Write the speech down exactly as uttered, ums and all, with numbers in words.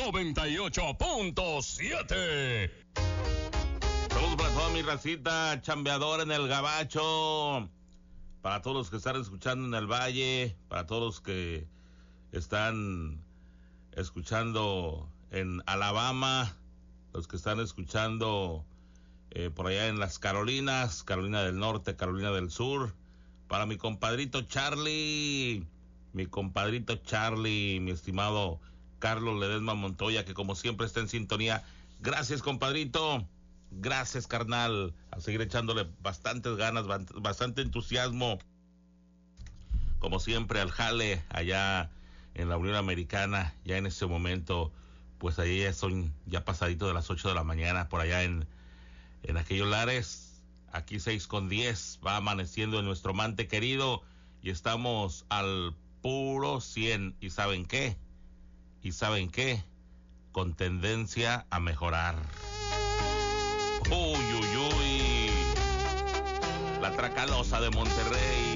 noventa y ocho punto siete. Saludos para toda mi racita chambeadora en el gabacho, para todos los que están escuchando en el valle, para todos los que están escuchando en Alabama, los que están escuchando eh, por allá en las Carolinas, Carolina del Norte, Carolina del Sur, para mi compadrito Charlie, mi compadrito Charlie, mi estimado Carlos Ledesma Montoya, que como siempre está en sintonía. Gracias, compadrito. Gracias, carnal. A seguir echándole bastantes ganas, bastante entusiasmo, como siempre, al jale allá en la Unión Americana. Ya en este momento, pues ahí ya son ya pasadito de las ocho de la mañana, por allá en, en aquellos lares. Aquí seis con diez, va amaneciendo en nuestro Mante querido, y estamos al puro cien. ¿Y saben qué? ¿Y saben qué? Con tendencia a mejorar. Uy, uy, uy. La Tracalosa de Monterrey.